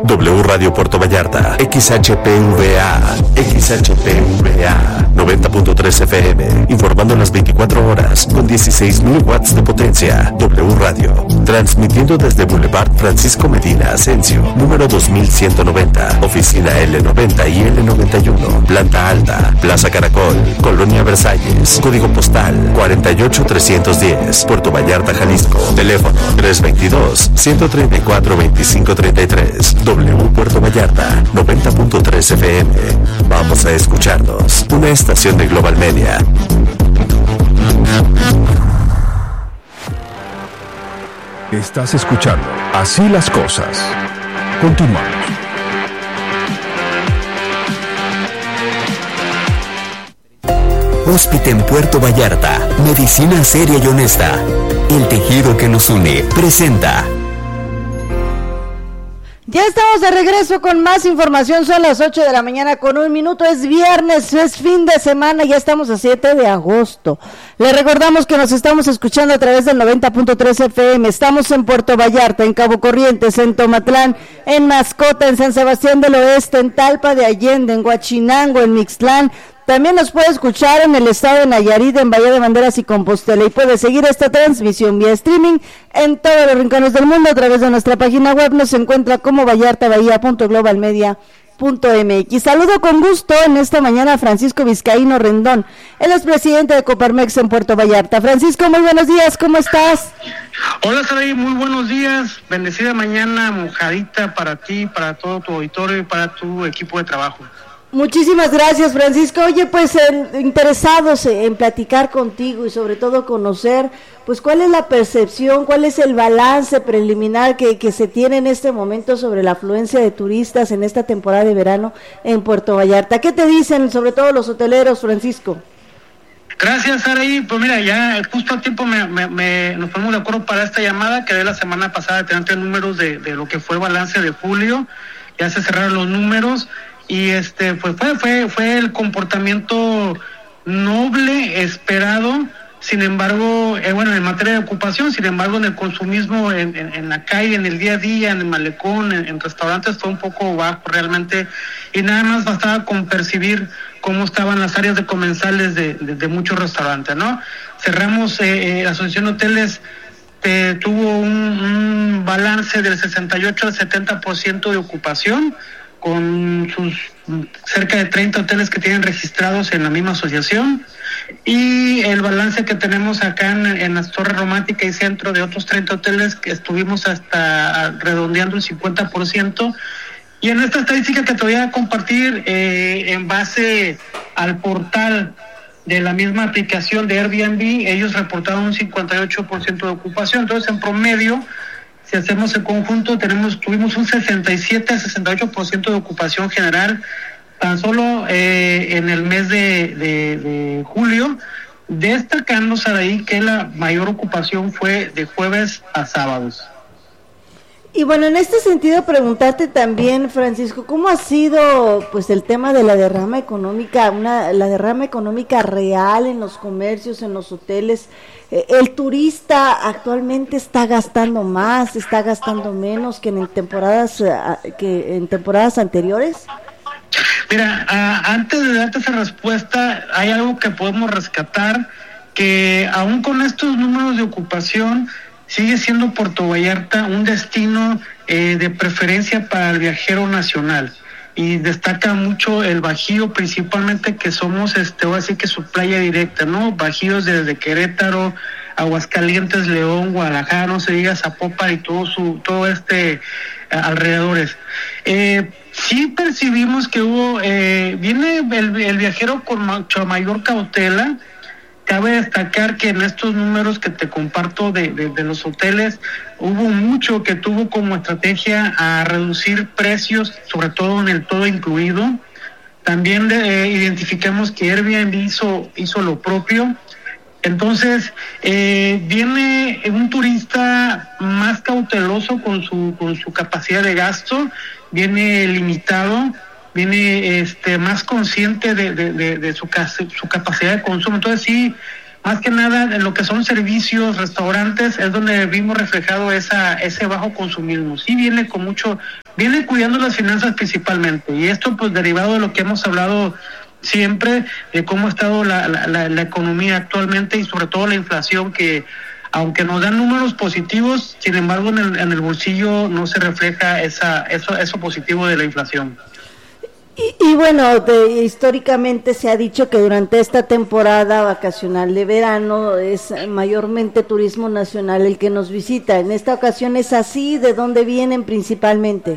W Radio Puerto Vallarta, XHPVA, 90.3 FM, informando las 24 horas con 16.000 watts de potencia. W Radio, transmitiendo desde Boulevard Francisco Medina Asensio, número 2190, oficina L90 y L91, planta alta, Plaza Caracol, Colonia Versalles, código postal 48310, Puerto Vallarta, Jalisco, teléfono 322-134-2533, W Puerto Vallarta, 90.3 FM. Vamos a escucharnos. Una estación de Global Media. Estás escuchando Así las Cosas. Continuamos. Hóspite en Puerto Vallarta, medicina seria y honesta. El tejido que nos une presenta. Ya estamos de regreso con más información, son las 8 de la mañana con 1 minuto, es viernes, es fin de semana, ya estamos a 7 de agosto. Le recordamos que nos estamos escuchando a través del 90.3 FM, estamos en Puerto Vallarta, en Cabo Corrientes, en Tomatlán, en Mascota, en San Sebastián del Oeste, en Talpa de Allende, en Huachinango, en Mixtlán. También nos puede escuchar en el estado de Nayarit, en Bahía de Banderas y Compostela, y puede seguir esta transmisión vía streaming en todos los rincones del mundo a través de nuestra página web. Nos encuentra como vallartabahía.globalmedia.mx. Saludo con gusto en esta mañana a Francisco Vizcaíno Rendón, él es presidente de Coparmex en Puerto Vallarta. Francisco, muy buenos días, ¿cómo estás? Hola Saray, muy buenos días, bendecida mañana, mojadita para ti, para todo tu auditorio y para tu equipo de trabajo. Muchísimas gracias, Francisco. Oye, pues interesados en platicar contigo y sobre todo conocer, pues cuál es la percepción, cuál es el balance preliminar que se tiene en este momento sobre la afluencia de turistas en esta temporada de verano en Puerto Vallarta. ¿Qué te dicen sobre todo los hoteleros, Francisco? Gracias, Saraí. Pues mira, ya justo a tiempo nos ponemos de acuerdo para esta llamada, que de la semana pasada tenían números de lo que fue el balance de julio, ya se cerraron los números. Y pues fue el comportamiento noble, esperado, sin embargo, en materia de ocupación, sin embargo, en el consumismo, en la calle, en el día a día, en el malecón, en restaurantes, fue un poco bajo realmente, y nada más bastaba con percibir cómo estaban las áreas de comensales de muchos restaurantes, ¿no? Cerramos, la Asociación de Hoteles tuvo un balance del 68 al 70% de ocupación, con sus cerca de 30 hoteles que tienen registrados en la misma asociación, y el balance que tenemos acá en las Torres Romántica y Centro de otros 30 hoteles que estuvimos hasta redondeando el 50%, y en esta estadística que te voy a compartir en base al portal de la misma aplicación de Airbnb, ellos reportaron un 58% de ocupación, entonces en promedio, si hacemos el conjunto, tuvimos un 67-68% de ocupación general, tan solo en el mes de julio, destacando, Saraí, que la mayor ocupación fue de jueves a sábados. Y bueno, en este sentido preguntarte también, Francisco, ¿cómo ha sido pues el tema de la derrama económica, la derrama económica real en los comercios, en los hoteles? ¿El turista actualmente está gastando más, está gastando menos que en temporadas anteriores? Mira, antes de darte esa respuesta, hay algo que podemos rescatar, que aún con estos números de ocupación, sigue siendo Puerto Vallarta un destino de preferencia para el viajero nacional, y destaca mucho el Bajío, principalmente, que somos ahora sí que su playa directa, ¿no? Bajíos desde Querétaro, Aguascalientes, León, Guadalajara, no se diga Zapopan y todo alrededores. Sí percibimos que viene el viajero con mucha mayor cautela. Cabe destacar que en estos números que te comparto de los hoteles, hubo mucho que tuvo como estrategia a reducir precios, sobre todo en el todo incluido. También identificamos que Airbnb hizo lo propio. Entonces, viene un turista más cauteloso con su capacidad de gasto, viene limitado, viene más consciente de su capacidad de consumo. Entonces sí más que nada en lo que son servicios, restaurantes, es donde vimos reflejado ese bajo consumismo. Sí viene cuidando las finanzas principalmente, y esto pues derivado de lo que hemos hablado siempre, de cómo ha estado la economía actualmente y sobre todo la inflación, que aunque nos dan números positivos, sin embargo en el bolsillo no se refleja eso positivo de la inflación. Y bueno, históricamente se ha dicho que durante esta temporada vacacional de verano es mayormente turismo nacional el que nos visita. En esta ocasión es así. ¿De dónde vienen principalmente?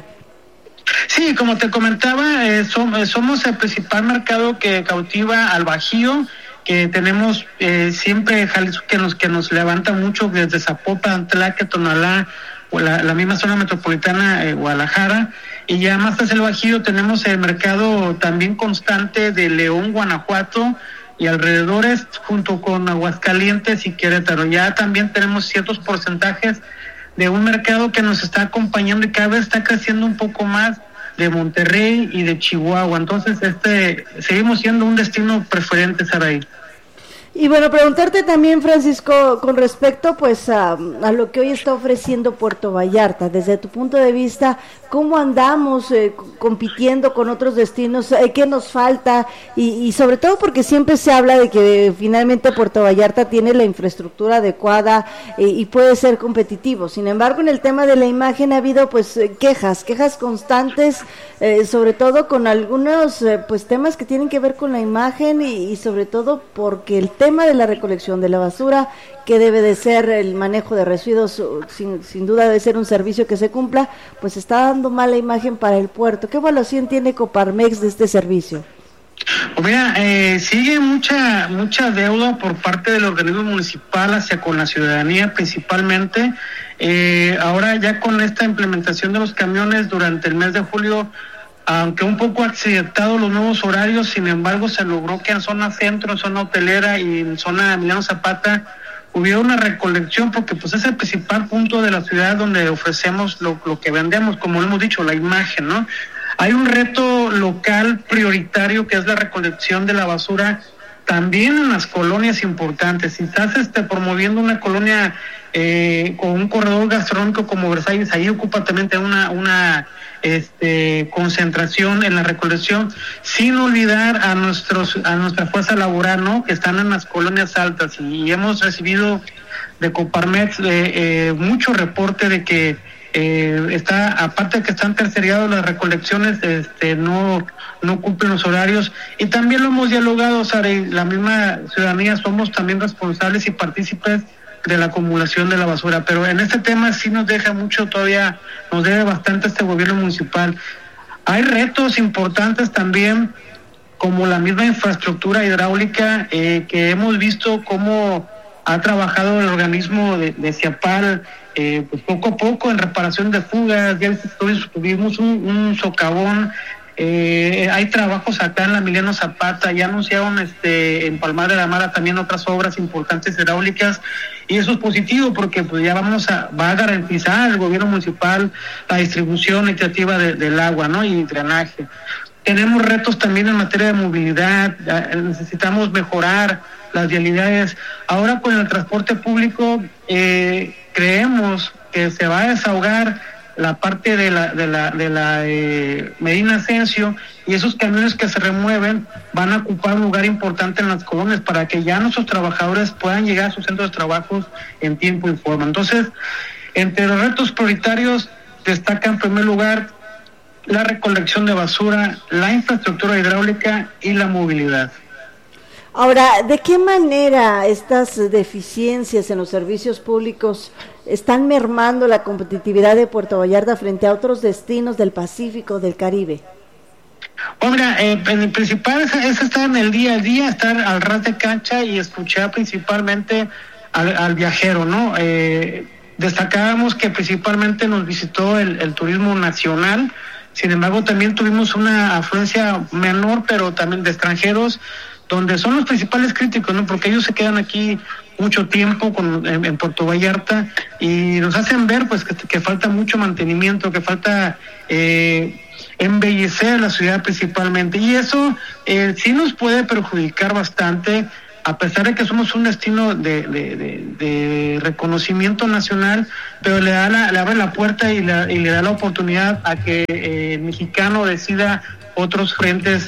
Sí, como te comentaba, somos el principal mercado que cautiva al Bajío, que tenemos siempre Jalisco que nos levanta mucho desde Zapopan, Tlaque, Tonalá, o la misma zona metropolitana, Guadalajara, y ya más hacia el Bajío tenemos el mercado también constante de León, Guanajuato y alrededores, junto con Aguascalientes y Querétaro. Ya también tenemos ciertos porcentajes de un mercado que nos está acompañando y cada vez está creciendo un poco más, de Monterrey y de Chihuahua. Entonces seguimos siendo un destino preferente, Saraí. Y bueno, preguntarte también, Francisco, con respecto pues a lo que hoy está ofreciendo Puerto Vallarta, desde tu punto de vista, ¿cómo andamos compitiendo con otros destinos? ¿Qué nos falta? Y sobre todo porque siempre se habla de que finalmente Puerto Vallarta tiene la infraestructura adecuada y puede ser competitivo. Sin embargo, en el tema de la imagen ha habido pues quejas constantes, sobre todo con algunos pues temas que tienen que ver con la imagen y sobre todo porque el tema de la recolección de la basura, que debe de ser el manejo de residuos, sin duda debe ser un servicio que se cumpla, pues está dando mala imagen para el puerto. ¿Qué evaluación tiene Coparmex de este servicio? Pues mira, sigue mucha deuda por parte del organismo municipal hacia con la ciudadanía principalmente. Ahora ya con esta implementación de los camiones durante el mes de julio, aunque un poco accidentado los nuevos horarios, sin embargo se logró que en zona centro, en zona hotelera y en zona Emiliano Zapata hubiera una recolección, porque pues es el principal punto de la ciudad donde ofrecemos lo que vendemos, como hemos dicho, la imagen, ¿no? Hay un reto local prioritario que es la recolección de la basura también en las colonias importantes. Si estás promoviendo una colonia con un corredor gastronómico como Versalles, ahí ocupa también una concentración en la recolección, sin olvidar a nuestra fuerza laboral, ¿no? Que están en las colonias altas, y hemos recibido de Coparmex mucho reporte de que aparte de que están terceriados las recolecciones, no cumplen los horarios, y también lo hemos dialogado, Sara, y la misma ciudadanía somos también responsables y partícipes de la acumulación de la basura, pero en este tema sí nos deja mucho todavía, nos debe bastante este gobierno municipal. Hay retos importantes también, como la misma infraestructura hidráulica, que hemos visto cómo ha trabajado el organismo de Ciapal, pues poco a poco en reparación de fugas. Ya tuvimos un socavón. Hay trabajos acá en la Emiliano Zapata, ya anunciaron en Palmar de la Mara también otras obras importantes hidráulicas, y eso es positivo porque pues ya va a garantizar el gobierno municipal la distribución equitativa del agua, ¿no? Y drenaje. Tenemos retos también en materia de movilidad, necesitamos mejorar las vialidades. Ahora con el transporte público creemos que se va a desahogar la parte de la Medina Ascencio, y esos camiones que se remueven van a ocupar un lugar importante en las colonias para que ya nuestros trabajadores puedan llegar a sus centros de trabajo en tiempo y forma. Entonces, entre los retos prioritarios destaca en primer lugar la recolección de basura, la infraestructura hidráulica y la movilidad. Ahora, ¿de qué manera estas deficiencias en los servicios públicos están mermando la competitividad de Puerto Vallarta frente a otros destinos del Pacífico, del Caribe? Bueno, mira, en el principal es estar en el día a día, estar al ras de cancha y escuchar principalmente al viajero, ¿no? Destacábamos que principalmente nos visitó el turismo nacional. Sin embargo, también tuvimos una afluencia menor, pero también de extranjeros, donde son los principales críticos, ¿no? Porque ellos se quedan aquí mucho tiempo en Puerto Vallarta y nos hacen ver pues que falta mucho mantenimiento, que falta embellecer la ciudad principalmente, y eso sí nos puede perjudicar bastante a pesar de que somos un destino de reconocimiento nacional, pero le abre la puerta y le da la oportunidad a que el mexicano decida otros frentes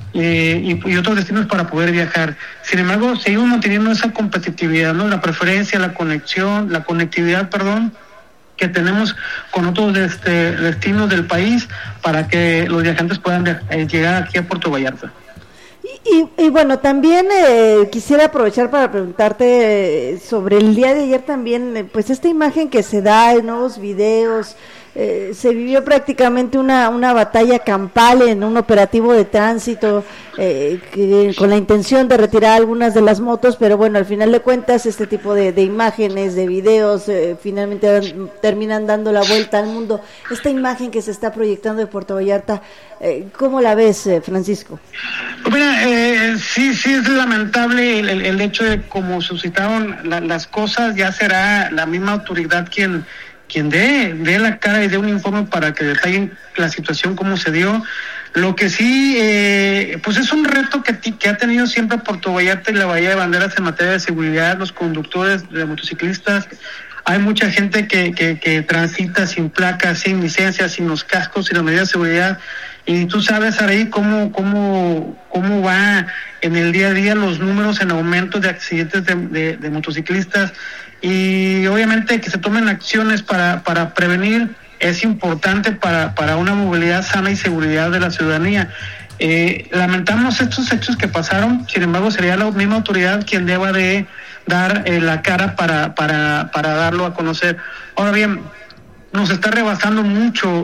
y otros destinos para poder viajar. Sin embargo, seguimos manteniendo esa competitividad, ¿no? La preferencia, la conectividad, que tenemos con otros destinos del país para que los viajantes puedan llegar aquí a Puerto Vallarta. Y bueno, también quisiera aprovechar para preguntarte sobre el día de ayer también, pues esta imagen que se da en nuevos videos, se vivió prácticamente una batalla campal en un operativo de tránsito con la intención de retirar algunas de las motos, pero bueno, al final de cuentas este tipo de imágenes, de videos, finalmente terminan dando la vuelta al mundo. Esta imagen que se está proyectando de Puerto Vallarta, ¿cómo la ves, Francisco? Pues mira, sí es lamentable el hecho de cómo suscitaron las cosas. Ya será la misma autoridad quien dé la cara y dé un informe para que detallen la situación, cómo se dio. Lo que sí, pues es un reto que ha tenido siempre Puerto Vallarta y la Bahía de Banderas en materia de seguridad, los conductores de motociclistas. Hay mucha gente que transita sin placas, sin licencias, sin los cascos y las medidas de seguridad. Y tú sabes, Saraí, cómo va en el día a día los números en aumento de accidentes de motociclistas. Y obviamente que se tomen acciones para prevenir es importante para una movilidad sana y seguridad de la ciudadanía. Lamentamos estos hechos que pasaron, sin embargo sería la misma autoridad quien deba de dar la cara para darlo a conocer. Ahora bien, nos está rebasando mucho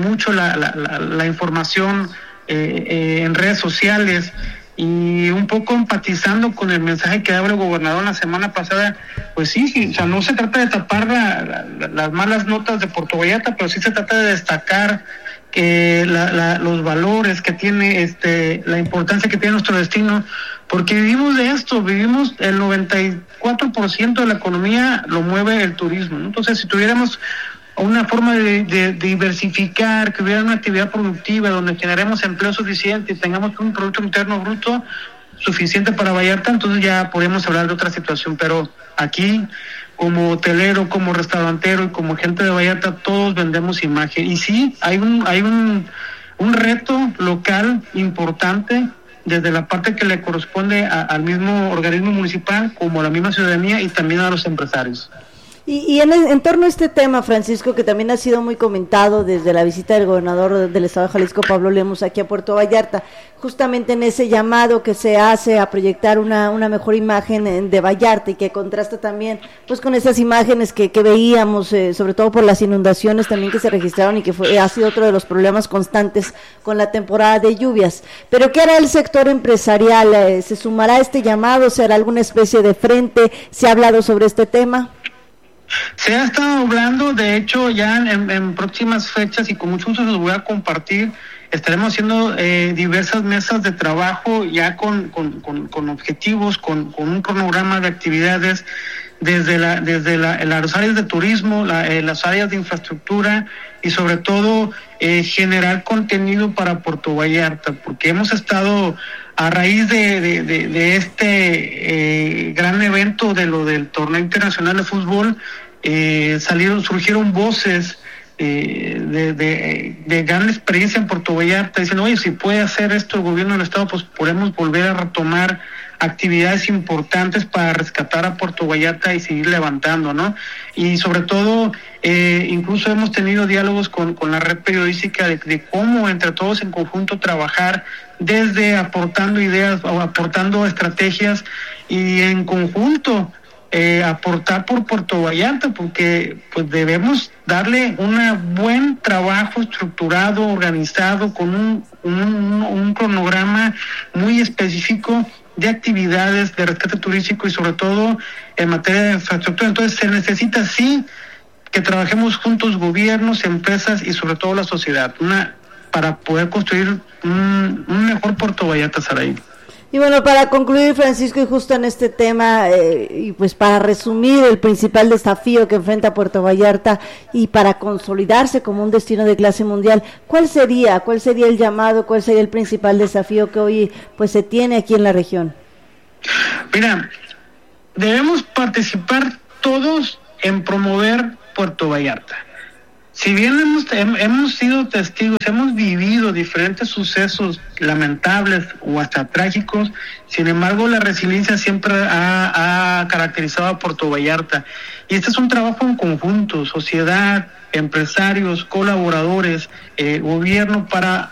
la información en redes sociales, y un poco empatizando con el mensaje que daba el gobernador la semana pasada. Pues sí, o sea, no se trata de tapar las malas notas de Puerto Vallarta, pero sí se trata de destacar que los valores que tiene, la importancia que tiene nuestro destino, porque vivimos de esto, vivimos el 94% de la economía lo mueve el turismo, ¿no? Entonces, si tuviéramos una forma de diversificar, que hubiera una actividad productiva donde generemos empleo suficiente y tengamos un Producto Interno Bruto suficiente para Vallarta, entonces ya podemos hablar de otra situación. Pero aquí, como hotelero, como restaurantero y como gente de Vallarta, todos vendemos imagen. Y sí, hay un reto local importante desde la parte que le corresponde al mismo organismo municipal, como a la misma ciudadanía y también a los empresarios. Y en torno a este tema, Francisco, que también ha sido muy comentado desde la visita del gobernador del estado de Jalisco, Pablo Lemus, aquí a Puerto Vallarta, justamente en ese llamado que se hace a proyectar una mejor imagen de Vallarta y que contrasta también pues con esas imágenes que veíamos, sobre todo por las inundaciones también que se registraron y que ha sido otro de los problemas constantes con la temporada de lluvias. Pero ¿qué hará el sector empresarial? ¿Se sumará a este llamado? ¿Se hará alguna especie de frente? ¿Se ha hablado sobre este tema? Se ha estado hablando, de hecho, ya en próximas fechas, y con mucho gusto los voy a compartir, estaremos haciendo diversas mesas de trabajo ya con objetivos, con un cronograma de actividades desde las áreas de turismo, las áreas de infraestructura y sobre todo generar contenido para Puerto Vallarta, porque hemos estado a raíz de este gran evento de lo del torneo internacional de fútbol, surgieron voces de gran experiencia en Puerto Vallarta diciendo, oye, si puede hacer esto el gobierno del estado, pues podemos volver a retomar actividades importantes para rescatar a Puerto Vallarta y seguir levantando, ¿no? Y sobre todo, incluso hemos tenido diálogos con la red periodística de cómo entre todos en conjunto trabajar desde aportando ideas o aportando estrategias y en conjunto aportar por Puerto Vallarta, porque pues debemos darle un buen trabajo estructurado, organizado, con un cronograma muy específico de actividades de rescate turístico y sobre todo en materia de infraestructura. Entonces se necesita sí que trabajemos juntos, gobiernos, empresas y sobre todo la sociedad, para poder construir un mejor Puerto Vallarta, Saraí. Y bueno, para concluir, Francisco, y justo en este tema, y pues para resumir el principal desafío que enfrenta Puerto Vallarta y para consolidarse como un destino de clase mundial, ¿cuál sería el llamado, cuál sería el principal desafío que hoy pues se tiene aquí en la región? Mira, debemos participar todos en promover Puerto Vallarta. Si bien hemos sido testigos, hemos vivido diferentes sucesos lamentables o hasta trágicos, sin embargo la resiliencia siempre ha caracterizado a Puerto Vallarta. Y este es un trabajo en conjunto, sociedad, empresarios, colaboradores, gobierno, para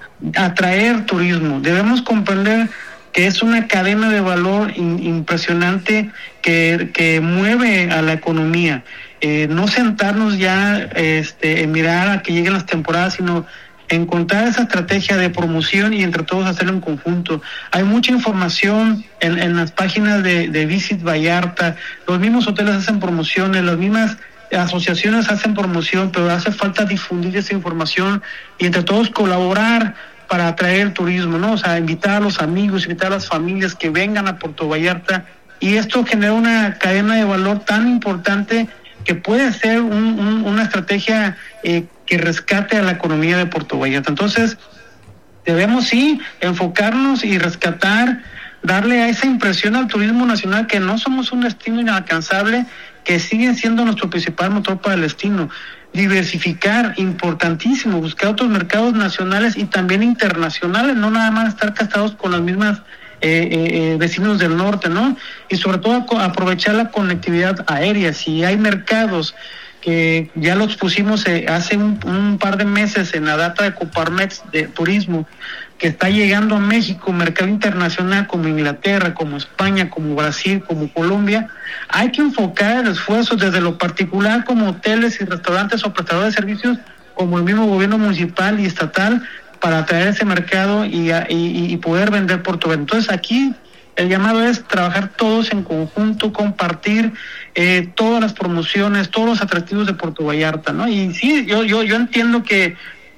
atraer turismo. Debemos comprender que es una cadena de valor impresionante que mueve a la economía. No sentarnos ya en mirar a que lleguen las temporadas, sino encontrar esa estrategia de promoción y entre todos hacerlo en conjunto. Hay mucha información en las páginas de Visit Vallarta, los mismos hoteles hacen promociones, las mismas asociaciones hacen promoción, pero hace falta difundir esa información y entre todos colaborar para atraer el turismo, ¿no? O sea, invitar a los amigos, invitar a las familias que vengan a Puerto Vallarta, y esto genera una cadena de valor tan importante que puede ser una estrategia que rescate a la economía de Puerto Vallarta. Entonces, debemos sí enfocarnos y rescatar, darle a esa impresión al turismo nacional que no somos un destino inalcanzable, que sigue siendo nuestro principal motor para el destino. Diversificar, importantísimo, buscar otros mercados nacionales y también internacionales, no nada más estar casados con las mismas vecinos del norte, ¿no? Y sobre todo aprovechar la conectividad aérea. Si hay mercados que ya los pusimos hace un par de meses en la data de Coparmex de turismo, que está llegando a México, mercado internacional como Inglaterra, como España, como Brasil, como Colombia, hay que enfocar el esfuerzo desde lo particular como hoteles y restaurantes o prestadores de servicios, como el mismo gobierno municipal y estatal, para atraer ese mercado y poder vender Puerto Vallarta. Entonces aquí el llamado es trabajar todos en conjunto, compartir todas las promociones, todos los atractivos de Puerto Vallarta, ¿no? Y sí, yo entiendo que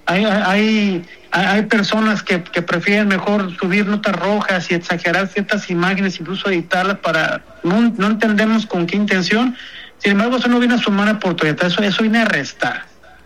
hay personas que prefieren mejor subir notas rojas y exagerar ciertas imágenes, incluso editarlas para no entendemos con qué intención. Sin embargo, eso no viene a sumar a Puerto Vallarta, eso viene a restar.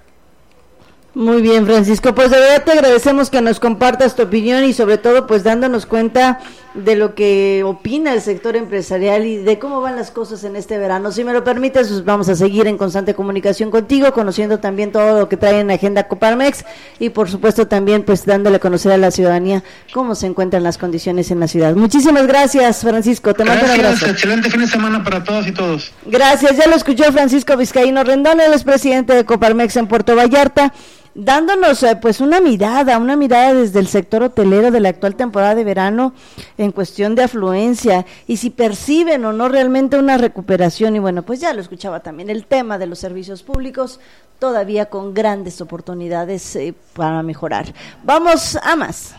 Muy bien, Francisco, pues de verdad te agradecemos que nos compartas tu opinión y sobre todo pues dándonos cuenta de lo que opina el sector empresarial y de cómo van las cosas en este verano. Si me lo permites, pues vamos a seguir en constante comunicación contigo, conociendo también todo lo que trae en agenda Coparmex y por supuesto también pues dándole a conocer a la ciudadanía cómo se encuentran las condiciones en la ciudad. Muchísimas gracias, Francisco, te mando un abrazo. Gracias, excelente fin de semana para todos y todos. Gracias, ya lo escuchó Francisco Vizcaíno Rendón, él es presidente de Coparmex en Puerto Vallarta, dándonos pues una mirada desde el sector hotelero de la actual temporada de verano en cuestión de afluencia y si perciben o no realmente una recuperación. Y bueno, pues ya lo escuchaba también el tema de los servicios públicos, todavía con grandes oportunidades para mejorar. Vamos a más.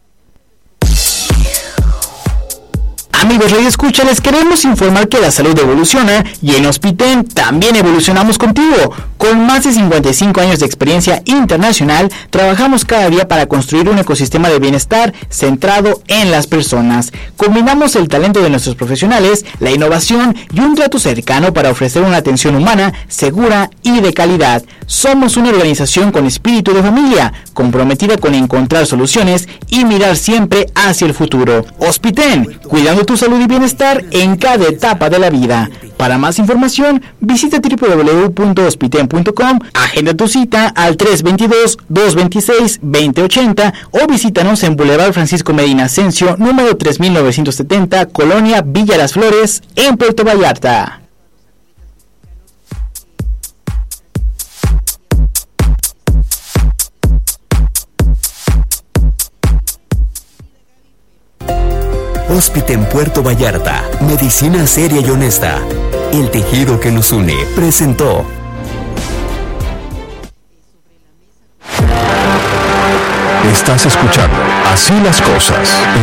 Amigos Radio Escucha, les queremos informar que la salud evoluciona y en Hospiten también evolucionamos contigo. Con más de 55 años de experiencia internacional, trabajamos cada día para construir un ecosistema de bienestar centrado en las personas. Combinamos el talento de nuestros profesionales, la innovación y un trato cercano para ofrecer una atención humana, segura y de calidad. Somos una organización con espíritu de familia, comprometida con encontrar soluciones y mirar siempre hacia el futuro. Hospiten, cuidando tu salud y bienestar en cada etapa de la vida. Para más información, visita www.hospiten.com, agenda tu cita al 322-226-2080 o visítanos en Boulevard Francisco Medina Ascencio, número 3970, Colonia Villa Las Flores, en Puerto Vallarta. Hospiten Puerto Vallarta, medicina seria y honesta. El tejido que nos une presentó. Estás escuchando Así las Cosas.